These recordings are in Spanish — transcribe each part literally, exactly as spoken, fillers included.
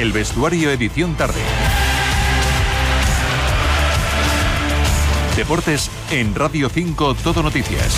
El vestuario edición tarde. Deportes en Radio cinco Todo Noticias.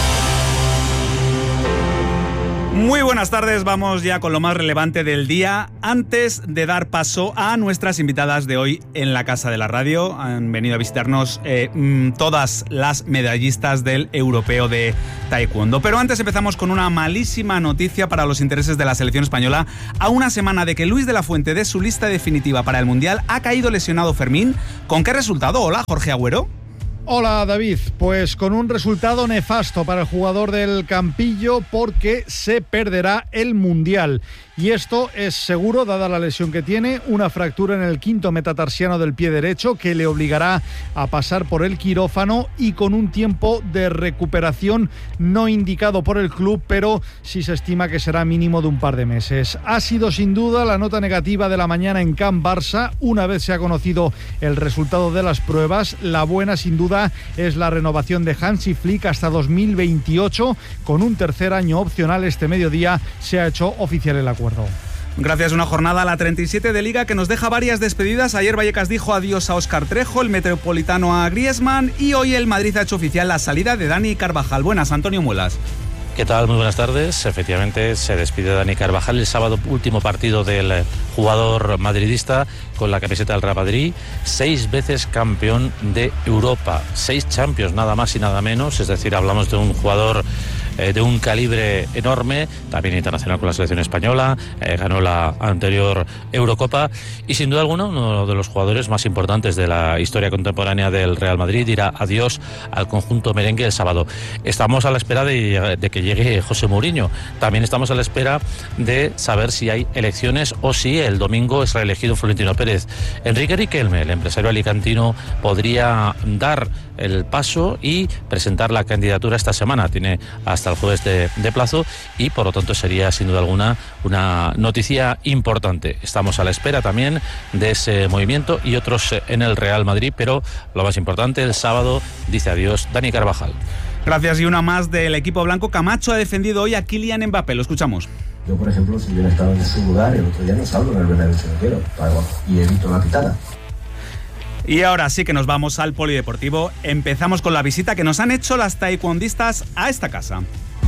Muy buenas tardes, vamos ya con lo más relevante del día. Antes de dar paso a nuestras invitadas de hoy en la Casa de la Radio, han venido a visitarnos eh, todas las medallistas del Europeo de Taekwondo. Pero antes empezamos con una malísima noticia para los intereses de la selección española. A una semana de que Luis de la Fuente dé su lista definitiva para el Mundial, ha caído lesionado Fermín. ¿Con qué resultado? Hola, Jorge Agüero. Hola David, pues con un resultado nefasto para el jugador del Campillo porque se perderá el Mundial. Y esto es seguro, dada la lesión que tiene, una fractura en el quinto metatarsiano del pie derecho que le obligará a pasar por el quirófano y con un tiempo de recuperación no indicado por el club, pero sí se estima que será mínimo de un par de meses. Ha sido sin duda la nota negativa de la mañana en Camp Barça. Una vez se ha conocido el resultado de las pruebas, la buena sin duda es la renovación de Hansi Flick hasta dos mil veintiocho, con un tercer año opcional. Este mediodía se ha hecho oficial el acuerdo. Gracias, una jornada a la treinta y siete de Liga que nos deja varias despedidas. Ayer Vallecas dijo adiós a Óscar Trejo, el Metropolitano a Griezmann y hoy el Madrid ha hecho oficial la salida de Dani Carvajal. Buenas, Antonio Muelas. ¿Qué tal? Muy buenas tardes. Efectivamente, se despide Dani Carvajal. El sábado, último partido del jugador madridista con la camiseta del Real Madrid. Seis veces campeón de Europa. Seis Champions, nada más y nada menos. Es decir, hablamos de un jugador eh, de un calibre enorme. También internacional con la selección española. Eh, ganó la anterior Eurocopa. Y sin duda alguna, uno de los jugadores más importantes de la historia contemporánea del Real Madrid. Dirá adiós al conjunto merengue el sábado. Estamos a la espera de, de que llegue José Mourinho. También estamos a la espera de saber si hay elecciones o si el domingo es reelegido Florentino Pérez. Enrique Riquelme, el empresario alicantino, podría dar el paso y presentar la candidatura esta semana. Tiene hasta el jueves de, de plazo y por lo tanto sería sin duda alguna una noticia importante. Estamos a la espera también de ese movimiento y otros en el Real Madrid, pero lo más importante, el sábado dice adiós Dani Carvajal. Gracias, y una más del equipo blanco. Camacho ha defendido hoy a Kylian Mbappé. Lo escuchamos. Yo, por ejemplo, si hubiera estado en su lugar, el otro día no salgo en el Bernabéu si no quiero, y evito la pitada. Y ahora sí que nos vamos al polideportivo. Empezamos con la visita que nos han hecho las taekwondistas a esta casa.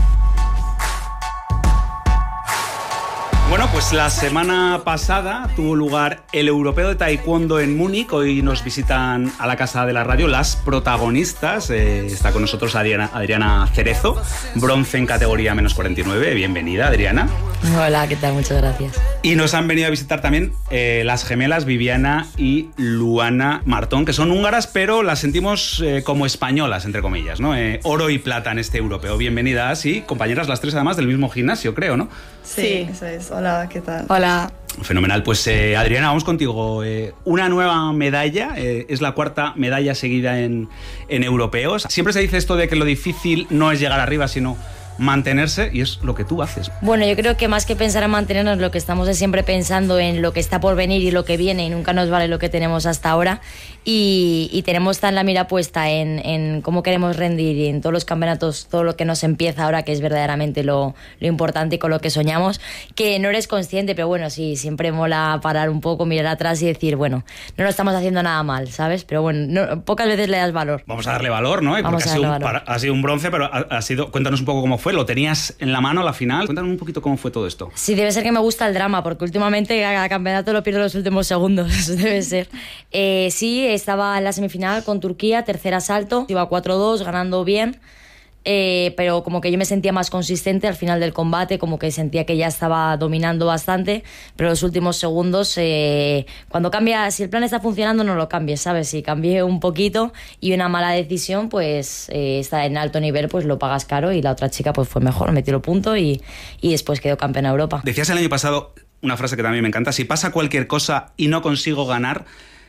Bueno, pues la semana pasada tuvo lugar el Europeo de Taekwondo en Múnich. Hoy nos visitan a la Casa de la Radio las protagonistas. Eh, está con nosotros Adriana, Adriana Cerezo, bronce en categoría menos cuarenta y nueve. Bienvenida, Adriana. Hola, ¿qué tal? Muchas gracias. Y nos han venido a visitar también eh, las gemelas Viviana y Luana Martón, que son húngaras, pero las sentimos eh, como españolas, entre comillas, ¿no? Eh, oro y plata en este europeo. Bienvenidas y compañeras las tres, además, del mismo gimnasio, creo, ¿no? Sí, eso es. Hola, ¿qué tal? Hola. Fenomenal. Pues eh, Adriana, vamos contigo. Eh, una nueva medalla, eh, es la cuarta medalla seguida en, en europeos. Siempre se dice esto de que lo difícil no es llegar arriba, sino mantenerse, y es lo que tú haces. Bueno, yo creo que más que pensar en mantenernos, lo que estamos es siempre pensando en lo que está por venir y lo que viene, y nunca nos vale lo que tenemos hasta ahora, y, y tenemos tan la mira puesta en, en cómo queremos rendir y en todos los campeonatos, todo lo que nos empieza ahora, que es verdaderamente lo, lo importante y con lo que soñamos, que no eres consciente, pero bueno, sí, siempre mola parar un poco, mirar atrás y decir, bueno, no lo estamos haciendo nada mal, ¿sabes? Pero bueno, no, pocas veces le das valor. Vamos a darle valor, ¿no? Vamos Porque a ha, sido darle un, valor. ha sido un bronce, pero ha, ha sido, cuéntanos un poco cómo fue. ¿Lo tenías en la mano a la final? Cuéntanos un poquito cómo fue todo esto. Sí, debe ser que me gusta el drama, porque últimamente cada campeonato lo pierdo en los últimos segundos, debe ser. Eh, sí, estaba en la semifinal con Turquía, tercer asalto, iba cuatro dos, ganando bien, eh, pero como que yo me sentía más consistente al final del combate, como que sentía que ya estaba dominando bastante, pero los últimos segundos, eh, cuando cambia, si el plan está funcionando no lo cambies, ¿sabes? Si cambié un poquito y una mala decisión, pues eh, está en alto nivel, pues lo pagas caro, y la otra chica pues fue mejor, metió el punto y, y después quedó campeona de Europa. Decías el año pasado una frase que también me encanta: si pasa cualquier cosa y no consigo ganar,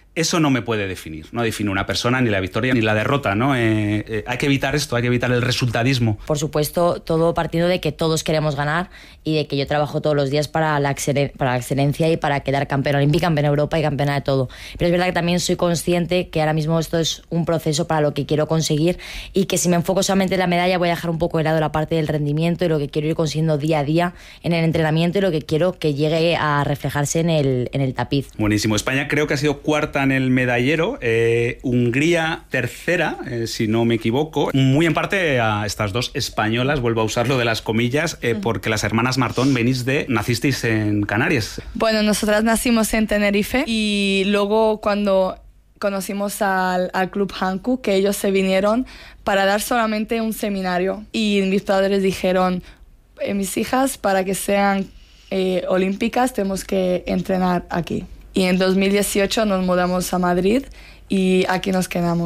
eso no me puede definir, no define una persona, ni la victoria ni la derrota, ¿no? Eh, eh, hay que evitar esto, hay que evitar el resultadismo. Por supuesto, todo partiendo de que todos queremos ganar y de que yo trabajo todos los días para la, excelen- para la excelencia y para quedar campeona olímpica, campeona de Europa y campeona de todo. Pero es verdad que también soy consciente que ahora mismo esto es un proceso para lo que quiero conseguir y que si me enfoco solamente en la medalla voy a dejar un poco de lado la parte del rendimiento y lo que quiero ir consiguiendo día a día en el entrenamiento y lo que quiero que llegue a reflejarse en el, en el tapiz. Buenísimo. España creo que ha sido cuarta en el medallero, eh, Hungría tercera, eh, si no me equivoco, muy en parte a estas dos españolas, vuelvo a usar lo de las comillas, eh, porque las hermanas Martón venís de, nacisteis en Canarias. Bueno, nosotras nacimos en Tenerife y luego cuando conocimos al, al Club Hankook, que ellos se vinieron para dar solamente un seminario y mis padres dijeron, eh, mis hijas, para que sean eh, olímpicas tenemos que entrenar aquí. Y en dos mil dieciocho nos mudamos a Madrid y aquí nos quedamos.